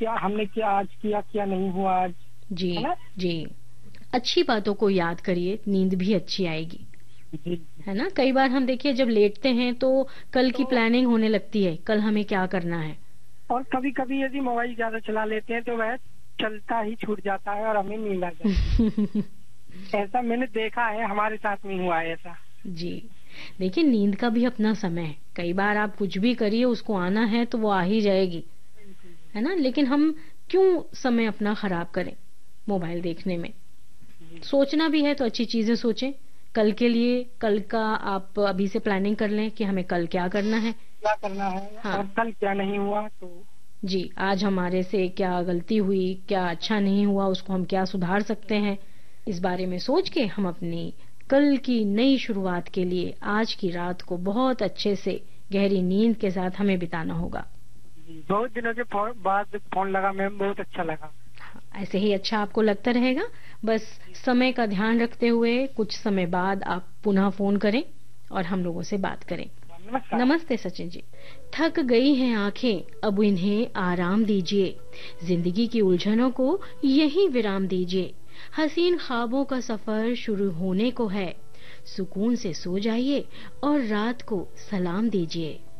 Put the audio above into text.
क्या हमने क्या आज किया, क्या नहीं हुआ आज, जी है ना? जी। अच्छी बातों को याद करिए, नींद भी अच्छी आएगी, जी। है ना। कई बार हम देखिए जब लेटते हैं तो कल की तो प्लानिंग होने लगती है, कल हमें क्या करना है। और कभी कभी यदि मोबाइल ज्यादा चला लेते हैं तो वह चलता ही छूट जाता है और हमें नींद आ जाती है। ऐसा मैंने देखा है, हमारे साथ में हुआ है ऐसा। जी। देखिए नींद का भी अपना समय है, कई बार आप कुछ भी करिए उसको आना है तो वो आ ही जाएगी, बिल्कुल। है ना। लेकिन हम क्यों समय अपना खराब करें मोबाइल देखने में। जी। सोचना भी है तो अच्छी चीजें सोचें, कल के लिए। कल का आप अभी से प्लानिंग कर लें कि हमें कल क्या करना है। क्या करना है हाँ और कल क्या नहीं हुआ तो। जी, आज हमारे से क्या गलती हुई, क्या अच्छा नहीं हुआ, उसको हम क्या सुधार सकते हैं, इस बारे में सोच के हम अपनी कल की नई शुरुआत के लिए आज की रात को बहुत अच्छे से गहरी नींद के साथ हमें बिताना होगा। जी, बहुत दिनों के बाद फोन लगा मैम, बहुत अच्छा लगा। हाँ, ऐसे ही अच्छा आपको लगता रहेगा। बस समय का ध्यान रखते हुए कुछ समय बाद आप पुनः फोन करें और हम लोगों से बात करें। नमस्कार। नमस्ते सचिन जी। थक गई हैं आंखें, अब इन्हें आराम दीजिए, जिंदगी की उलझनों को यहीं विराम दीजिए, हसीन ख्वाबों का सफर शुरू होने को है, सुकून से सो जाइए और रात को सलाम दीजिए।